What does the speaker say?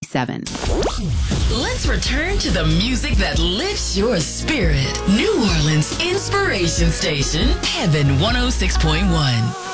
1987. Let's return to the music that lifts your spirit. New Orleans Inspiration Station, Heaven 106.1.